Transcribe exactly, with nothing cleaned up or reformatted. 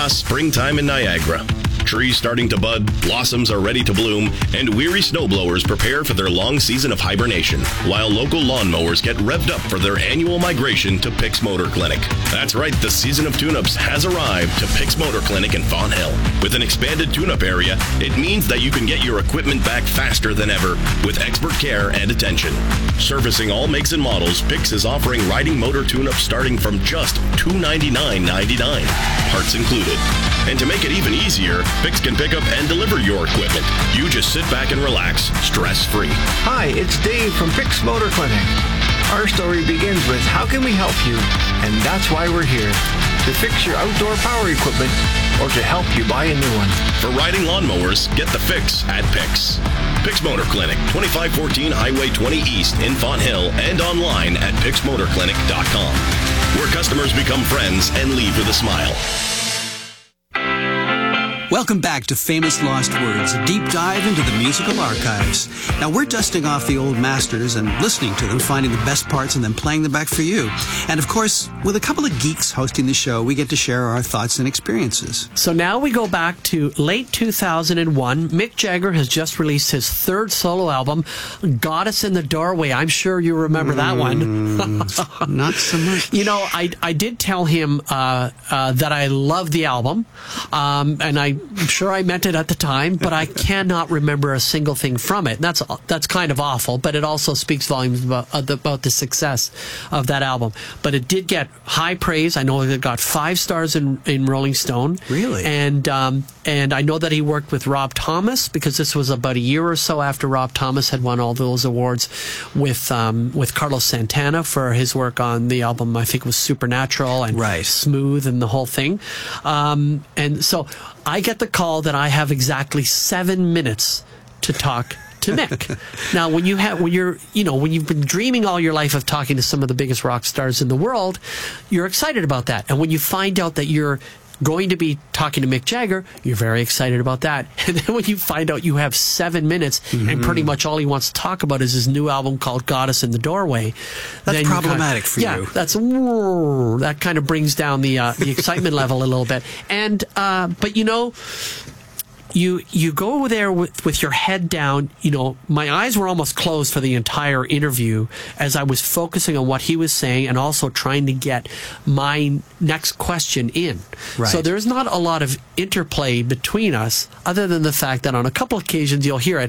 Plus, springtime in Niagara. Trees starting to bud, blossoms are ready to bloom, and weary snowblowers prepare for their long season of hibernation, while local lawnmowers get revved up for their annual migration to Pick's Motor Clinic. That's right, the season of tune-ups has arrived to Pick's Motor Clinic in Fawn Hill. With an expanded tune-up area, it means that you can get your equipment back faster than ever with expert care and attention. Servicing all makes and models, Pick's is offering riding motor tune-ups starting from just two hundred ninety-nine dollars and ninety-nine cents, parts included. And to make it even easier, Pick's can pick up and deliver your equipment. You just sit back and relax, stress-free. Hi, it's Dave from Pick's Motor Clinic. Our story begins with how can we help you? And that's why we're here. To fix your outdoor power equipment or to help you buy a new one. For riding lawnmowers, get the fix at Pick's. Pick's Motor Clinic, twenty-five fourteen Highway twenty East in Fawn Hill, and online at picks motor clinic dot com, where customers become friends and leave with a smile. Welcome back to Famous Lost Words, a deep dive into the musical archives. Now, we're dusting off the old masters and listening to them, finding the best parts, and then playing them back for you. And, of course, with a couple of geeks hosting the show, we get to share our thoughts and experiences. So now we go back to late two thousand one. Mick Jagger has just released his third solo album, Goddess in the Doorway. I'm sure you remember that one. Mm, not so much. You know, I, I did tell him uh, uh, that I loved the album, um, and I I'm sure I meant it at the time, but I cannot remember a single thing from it. And that's that's kind of awful, but it also speaks volumes about, about the success of that album. But it did get high praise. I know it got five stars in, in Rolling Stone. Really? And um, and I know that he worked with Rob Thomas, because this was about a year or so after Rob Thomas had won all those awards with um, with Carlos Santana for his work on the album, I think it was Supernatural and right. Smooth and the whole thing. Um, and so I get the call that I have exactly seven minutes to talk to Mick. Now, when you have, when you're, you know, when you've been dreaming all your life of talking to some of the biggest rock stars in the world, you're excited about that. And when you find out that you're going to be talking to Mick Jagger, you're very excited about that. And then when you find out you have seven minutes mm-hmm. and pretty much all he wants to talk about is his new album called Goddess in the Doorway. That's problematic for yeah, you. Yeah, that's, that kind of brings down the, uh, the excitement level a little bit. And, uh, but you know, You you go there with, with your head down. You know, my eyes were almost closed for the entire interview as I was focusing on what he was saying and also trying to get my next question in. Right. So there's not a lot of interplay between us other than the fact that on a couple occasions you'll hear it.